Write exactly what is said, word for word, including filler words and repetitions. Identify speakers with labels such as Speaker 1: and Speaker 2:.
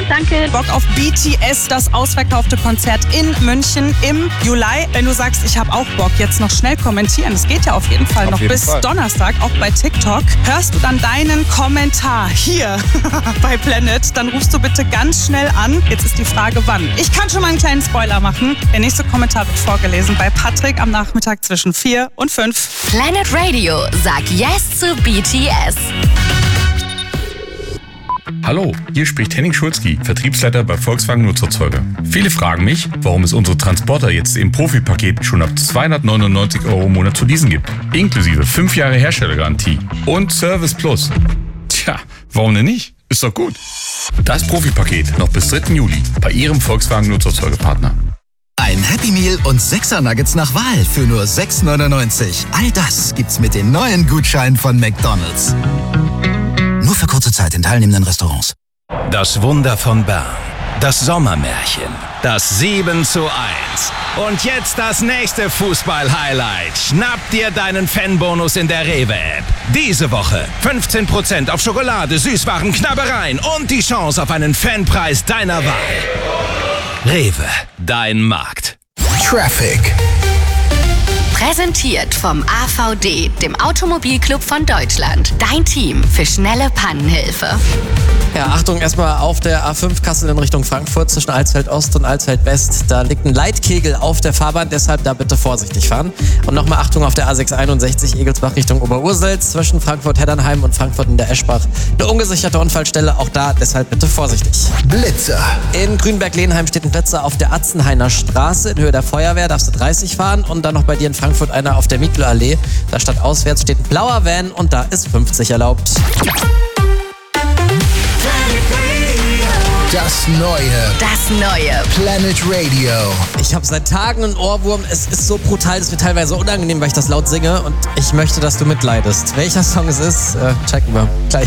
Speaker 1: danke.
Speaker 2: Bock auf B T S, das ausverkaufte Konzert in München im Juli. Wenn du sagst, ich habe auch Bock, jetzt noch schnell kommentieren. Es geht ja auf jeden Fall
Speaker 3: auf
Speaker 2: noch
Speaker 3: jeden
Speaker 2: bis
Speaker 3: Fall.
Speaker 2: Donnerstag, auch bei TikTok. Hörst du dann deinen Kommentar hier bei Planet, dann rufst du bitte ganz schnell an. Jetzt ist die Frage, wann. Ich kann schon mal einen kleinen Spoiler machen. Der nächste Kommentar wird vorgelesen bei Patrick am Nachmittag zwischen vier und fünf.
Speaker 4: Planet Radio sagt Yes zu B T S.
Speaker 5: Hallo, hier spricht Henning Schulzki, Vertriebsleiter bei Volkswagen Nutzerzeuger. Viele fragen mich, warum es unsere Transporter jetzt im Profipaket schon ab zweihundertneunundneunzig Euro im Monat zu leasen gibt. Inklusive fünf Jahre Herstellergarantie und Service Plus. Tja, warum denn nicht? Ist doch gut. Das Profipaket noch bis dritten Juli bei Ihrem Volkswagen Nutzerzeugerpartner.
Speaker 6: Ein Happy Meal und sechser Nuggets nach Wahl für nur sechs neunundneunzig. All das gibt's mit den neuen Gutscheinen von McDonald's. Nur für kurze Zeit in teilnehmenden Restaurants.
Speaker 7: Das Wunder von Bern. Das Sommermärchen. Das sieben zu eins. Und jetzt das nächste Fußball-Highlight. Schnapp dir deinen Fanbonus in der Rewe-App. Diese Woche fünfzehn Prozent auf Schokolade, Süßwaren, Knabbereien und die Chance auf einen Fanpreis deiner Wahl. Rewe, dein Markt.
Speaker 6: Traffic.
Speaker 4: Präsentiert vom A V D, dem Automobilclub von Deutschland. Dein Team für schnelle Pannenhilfe.
Speaker 8: Ja, Achtung, erstmal auf der A fünf Kassel in Richtung Frankfurt zwischen Alsfeld Ost und Alsfeld West. Da liegt ein Leitkegel auf der Fahrbahn, deshalb da bitte vorsichtig fahren. Und nochmal Achtung auf der A sechshunderteinundsechzig Egelsbach Richtung Oberursel zwischen Frankfurt-Heddernheim und Frankfurt in der Eschbach. Eine ungesicherte Unfallstelle, auch da deshalb bitte vorsichtig.
Speaker 6: Blitzer.
Speaker 8: In Grünberg-Lehnheim steht ein Blitzer auf der Atzenhainer Straße in Höhe der Feuerwehr, darfst du dreißig fahren. Und dann noch bei dir in Frankfurt einer auf der Mietlallee. Da stadtauswärts steht ein blauer Van und da ist fünfzig erlaubt.
Speaker 6: Das Neue.
Speaker 4: Das Neue.
Speaker 6: Planet Radio.
Speaker 8: Ich habe seit Tagen einen Ohrwurm. Es ist so brutal, es wird teilweise unangenehm, weil ich das laut singe. Und ich möchte, dass du mitleidest. Welcher Song es ist, äh, checken wir gleich.